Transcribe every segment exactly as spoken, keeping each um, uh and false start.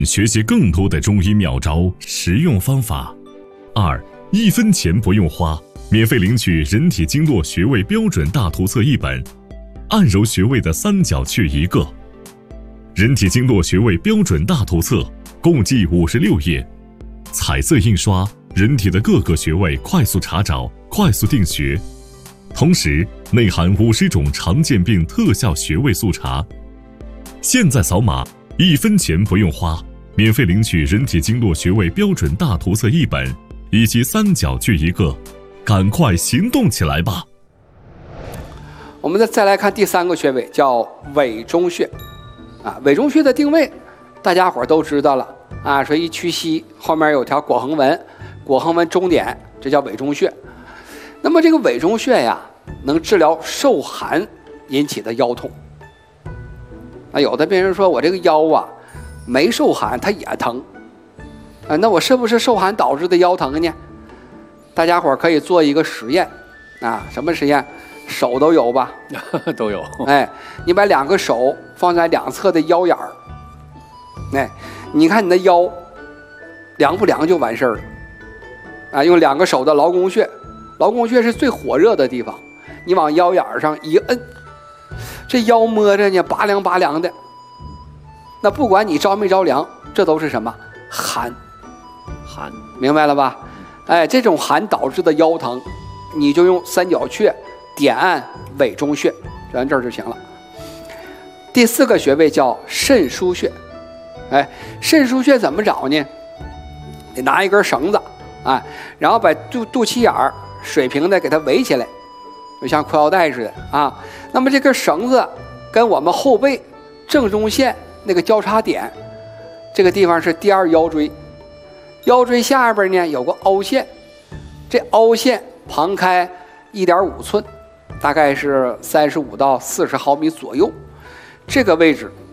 学习更多的中医妙招、实用方法。二，一分钱不用花，免费领取人体经络穴位标准大图册一本，按揉穴位的三角穴一个。人体经络穴位标准大图册共计五十六页，彩色印刷，人体的各个穴位快速查找、快速定穴，同时内含五十种常见病特效穴位速查。现在扫码，一分钱不用花，免费领取人体经络穴位标准大图册一本以及三角穴一个，赶快行动起来吧！ 我们再再来看第三个穴位，叫委中穴。啊，委中穴的定位，大家伙都知道了啊。说一屈膝，后面有条跛横纹，跛横纹中点，这叫委中穴。那么这个委中穴呀，能治疗受寒引起的腰痛。啊，有的病人说我这个腰啊，没受寒它也疼，啊，那我是不是受寒导致的腰疼呢？大家伙可以做一个实验，啊，什么实验？手都有吧？ 都有。 哎，你把两个手放在两侧的腰眼儿，哎，你看你的腰凉不凉就完事儿了。啊，用两个手的劳宫穴，劳宫穴是最火热的地方，你往腰眼儿上一摁，这腰摸着呢拔凉拔凉的。那不管你着没着凉，这都是什么？寒。 寒， 明白了吧？哎，这种寒导致的腰疼，你就用三角穴点按委中穴，就按这儿就行了。第四个穴位叫肾腧穴。哎，肾腧穴怎么找呢？得拿一根绳子，啊，然后把肚肚脐眼儿水平的给它围起来，就像裤腰带似的啊。那么这根绳子跟我们后背正中线那个交叉点，这个地方是第二腰椎，腰椎下边呢有个凹陷，这凹陷旁开一点五寸。大概是三十五到四十毫米左右，这个位置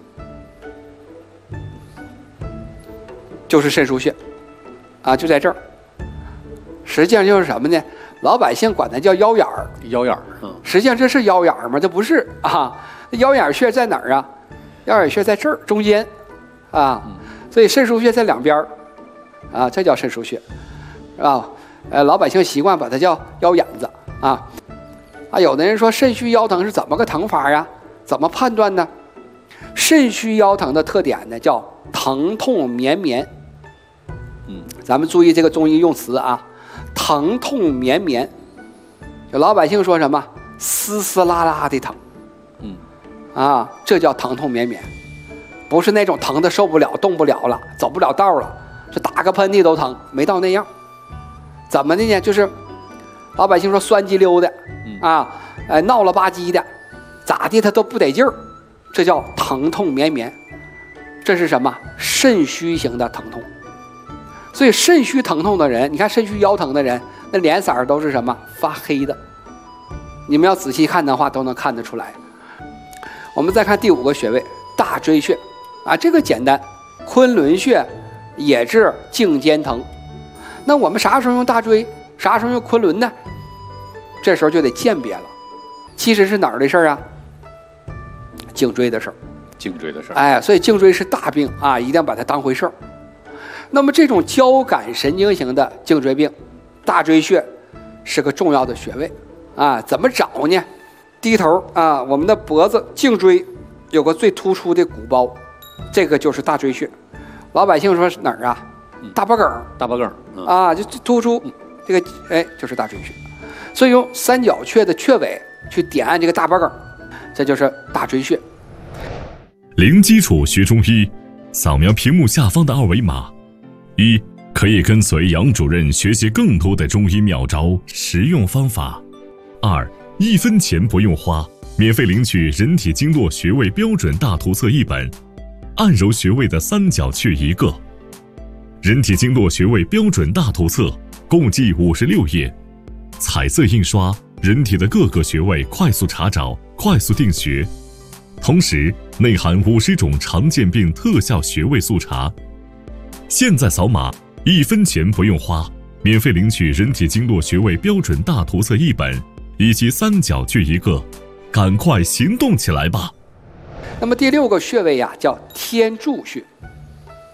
就是肾腧穴，啊，就在这儿。实际上就是什么呢？老百姓管它叫腰眼儿， 腰眼儿，嗯，实际上这是腰眼儿吗？这不是啊，腰眼穴在哪儿啊？腰眼穴在这儿中间，啊，所以肾腧穴在两边儿，啊，这叫肾腧穴，啊，呃，老百姓习惯把它叫腰眼子，啊。啊，有的人说肾虚腰疼是怎么个疼法呀？怎么判断呢？肾虚腰疼的特点呢，叫疼痛绵绵。嗯，咱们注意这个中医用词啊，疼痛绵绵。就老百姓说什么丝丝拉拉的疼，嗯，啊，这叫疼痛绵绵，不是那种疼的受不了、动不了了、走不了道了，是打个喷嚏都疼，没到那样。怎么的呢？就是老百姓说酸鸡溜的。啊，呃，闹了吧唧的，咋的他都不得劲儿，这叫疼痛绵绵。这是什么？肾虚型的疼痛。所以肾虚疼痛的人，你看肾虚腰疼的人，那脸色都是什么？发黑的。你们要仔细看的话，都能看得出来。我们再看第五个穴位，大椎穴。啊，这个简单，昆仑穴也治颈肩疼。那我们啥时候用大椎？啥时候用昆仑呢？这时候就得鉴别了，其实是哪儿的事儿啊？颈椎的事儿， 颈椎的事儿。 哎，所以颈椎是大病啊，一定要把它当回事儿。那么这种交感神经型的颈椎病，大椎穴是个重要的穴位啊。怎么找呢？低头啊，我们的脖子颈椎有个最突出的鼓包，这个就是大椎穴。老百姓说是哪儿啊？大脖梗， 大脖梗、嗯、 啊，就突出这个，哎，就是大椎穴。所以用三角穴的穴位去点按这个大脖梗，这就是大椎穴。 零基础学中医，扫描屏幕下方的二维码。一，可以跟随杨主任学习更多的中医妙招、实用方法。二，一分钱不用花，免费领取人体经络穴位标准大图册一本，按揉穴位的三角穴一个。人体经络穴位标准大图册共计五十六页，彩色印刷，人体的各个穴位快速查找、快速定穴，同时内含五十种常见病特效穴位速查。现在扫码，一分钱不用花，免费领取人体经络穴位标准大图册一本以及三角穴一个，赶快行动起来吧！ 那么第六个穴位呀、啊，叫天柱穴。